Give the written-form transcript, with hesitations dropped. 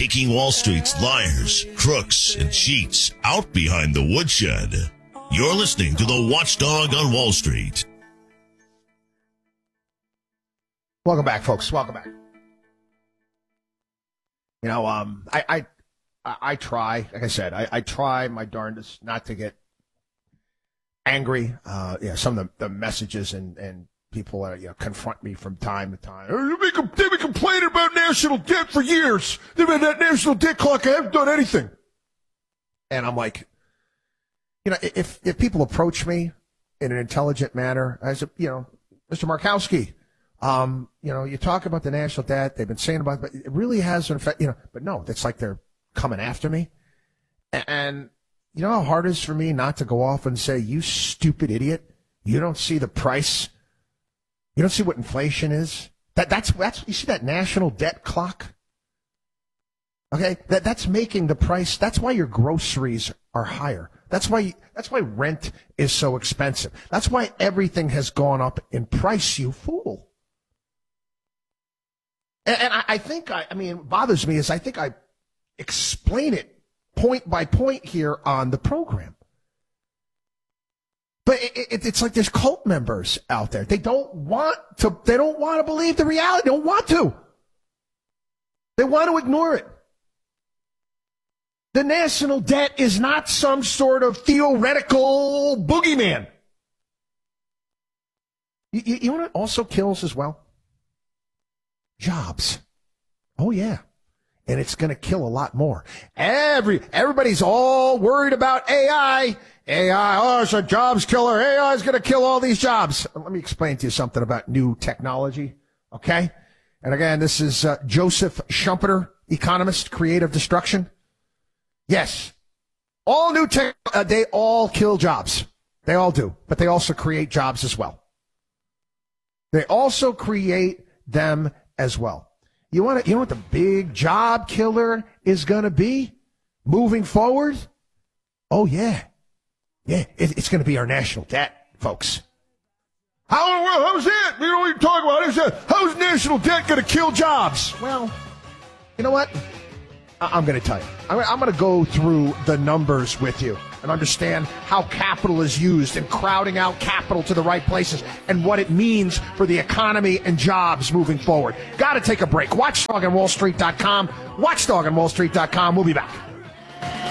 taking Wall Street's liars, crooks, and cheats out behind the woodshed. You're listening to the Watchdog on Wall Street. Welcome back, folks. Welcome back. You know, I try, like I said, I try my darndest not to get angry. Some of the messages and people confront me from time to time. They've been complaining about national debt for years. They've had that national debt clock. I haven't done anything. And I'm like, if people approach me in an intelligent manner, I said, Mr. Markowski, you talk about the national debt. They've been saying about it, but it really has an effect, but no, it's like they're coming after me. And you know how hard it is for me not to go off and say, you stupid idiot, you don't see the price. You don't see what inflation is. That's you see that national debt clock? Okay, that's making the price. That's why your groceries are higher. That's why rent is so expensive. That's why everything has gone up in price, you fool. And I think what bothers me is I think I explain it point by point here on the program. But it's like there's cult members out there. They don't want to believe the reality. They don't want to. They want to ignore it. The national debt is not some sort of theoretical boogeyman. You know what also kills as well? Jobs. Oh, yeah. And it's going to kill a lot more. Everybody's all worried about AI. AI, it's a jobs killer. AI is going to kill all these jobs. Let me explain to you something about new technology, okay? And again, this is Joseph Schumpeter, economist, creative destruction. Yes, all new tech, they all kill jobs. They all do, but they also create jobs as well. They also create them as well. You know what the big job killer is going to be moving forward? Oh, yeah. Yeah, it's going to be our national debt, folks. How's that? You know what you're talking about? How's national debt going to kill jobs? Well, you know what? I'm going to tell you. I'm going to go through the numbers with you and understand how capital is used and crowding out capital to the right places and what it means for the economy and jobs moving forward. Got to take a break. WatchdogOnWallStreet.com. WatchdogOnWallStreet.com. We'll be back.